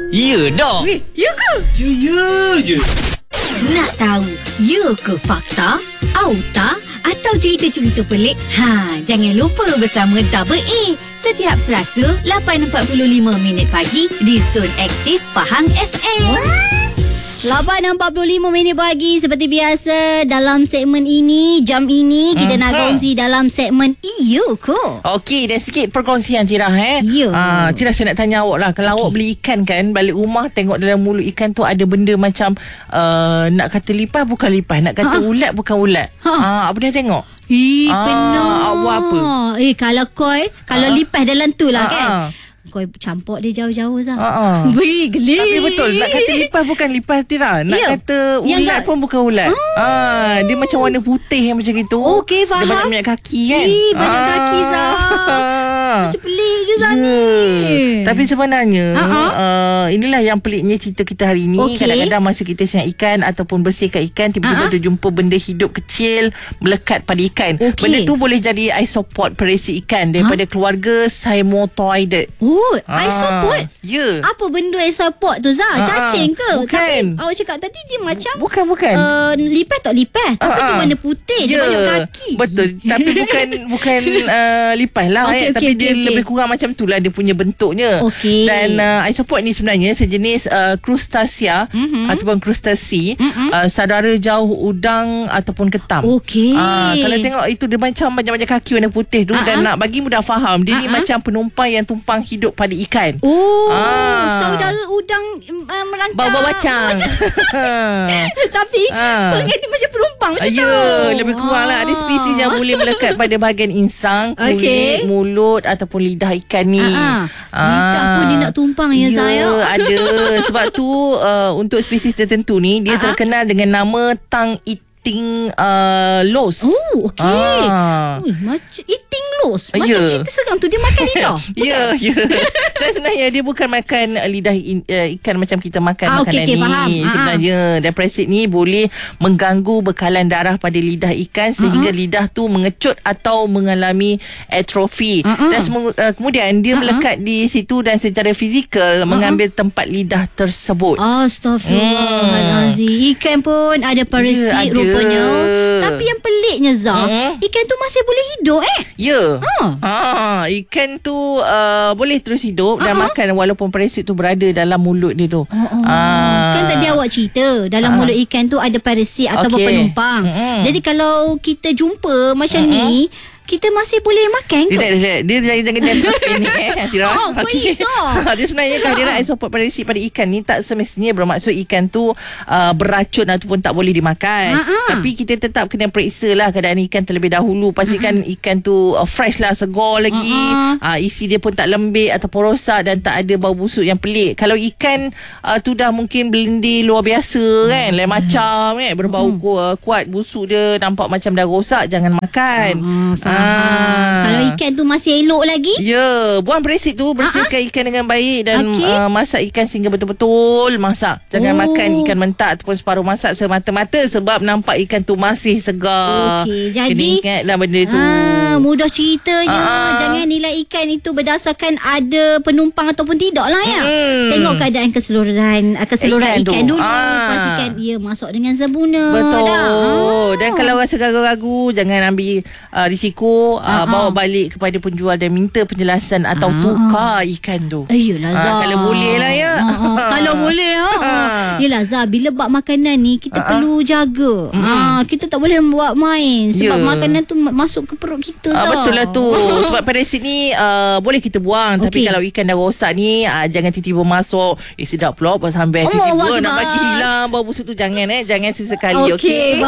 Ya dah. Ya ke? Ya je. Nak tahu, ya ke fakta? Auta atau cerita-cerita pelik? Jangan lupa bersama Double A. Setiap Selasa, 8.45 pagi di Zon Aktif Pahang FM. 8.45 pagi seperti biasa. Dalam segmen ini, jam ini kita nak kongsi dalam segmen Iyo Ko. Okey, dan sikit perkongsian Tira Ya. Tira, saya nak tanya awak lah. Kalau awak beli ikan kan, balik rumah tengok dalam mulut ikan tu ada benda macam nak kata lipas bukan lipas, nak kata ulat bukan ulat. Apa dia tengok? Pernah. Awak buat apa? Kalau lipas dalam tu lah kan. Kau campur dia jauh-jauh Zah. Beri gelik. Tapi betul, nak kata lipas bukan lipas Tira. Nak kata ulat pun bukan ulat. Dia macam warna putih yang macam itu. Okey, faham. Dia banyak minyak kaki kan. Banyak kaki Zah. Macam pelik je Zah ni. Tapi sebenarnya inilah yang peliknya cerita kita hari ni. Kadang-kadang masa kita siang ikan ataupun bersihkan ikan, tiba-tiba terjumpa benda hidup kecil melekat pada ikan. Benda tu boleh jadi isopod perisi ikan daripada keluarga Simotoidae. Isopod? Ya. Apa benda isopod tu Zah? Cacing ke? Bukan. Tapi awak cakap tadi dia macam Bukan. Lipas tak lipas, tapi dia warna putih. Dia banyak kaki. Betul. Tapi bukan lipas lah. Tapi dia lebih kurang macam tu lah dia punya bentuknya. Dan isopod ni sebenarnya sejenis krustasea ataupun krustasi, saudara jauh udang ataupun ketam. Kalau tengok itu dia macam banyak-banyak kaki warna putih tu. Dan nak bagi mudah faham, dia ni macam penumpang yang tumpang hidup pada ikan. Saudara udang merangkak bawa bacang. Tapi perangai dia macam penumpang macam tu. Ya, lebih kurang lah. Ada spesies yang boleh melekat pada bahagian insang, kulit, mulut ataupun lidah ikan ni. Lidah pun dia nak tumpang ya saya. Ada. Sebab tu untuk spesies tertentu ni dia terkenal dengan nama tang eating loss. Macam eating loss. Macam cerita seram tu dia makan lidah. Ya. Dan sebenarnya dia bukan makan lidah ikan macam kita makan makanan ni. Faham. Sebenarnya depresit ni boleh mengganggu bekalan darah pada lidah ikan sehingga lidah tu mengecut atau mengalami atrofi. Dan kemudian dia melekat di situ dan secara fizikal mengambil tempat lidah tersebut. Astaghfirullahalazim. Ikan pun ada parasit rupanya. Tapi yang peliknya Zah, ikan tu masih boleh hidup ikan tu boleh terus hidup dan makan walaupun parasit tu berada dalam mulut dia tu. Kan tadi awak cerita dalam mulut ikan tu ada parasit ataupun penumpang. Jadi kalau kita jumpa macam ni, kita masih boleh makan ke? Dia jangan demonstrate ni Tira. Dia sebenarnya kehadiran isopod parasit pada ikan ni tak semestinya bermaksud ikan tu beracun ataupun tak boleh dimakan. Tapi kita tetap kena periksa lah keadaan ikan terlebih dahulu. Pastikan ikan tu fresh lah, segar lagi, isi dia pun tak lembik ataupun rosak dan tak ada bau busuk yang pelik. Kalau ikan tu dah mungkin belendir luar biasa kan, lain macam berbau kuat, busuk dia nampak macam dah rosak, jangan makan. Kalau ikan tu masih elok lagi, buang parasit tu, bersihkan ikan dengan baik dan masak ikan sehingga betul-betul masak. Jangan makan ikan mentah ataupun separuh masak semata-mata sebab nampak ikan tu masih segar. Jadi kena ingatlah benda tu. Mudah ceritanya. Jangan nilai ikan itu berdasarkan ada penumpang ataupun tidak lah ya. Tengok keadaan keseluruhan ikan dulu. Pastikan ia masuk dengan sempurna. Betul. Dan kalau rasa ragu-ragu, jangan ambil risiko. Bawa balik kepada penjual dan minta penjelasan atau tukar ikan tu. Yelah Zah, kalau boleh lah ya. Kalau boleh yelah Zah, bila bab makanan ni kita perlu jaga. Kita tak boleh buat main sebab makanan tu masuk ke perut kita Zah. Betul lah tu. Sebab parasit ni boleh kita buang. Tapi kalau ikan dah rosak ni, jangan tiba-tiba masuk. Sedap pula sampai tiba-tiba nak bagi hilang bau busuk tu. Jangan sesekali. Okey.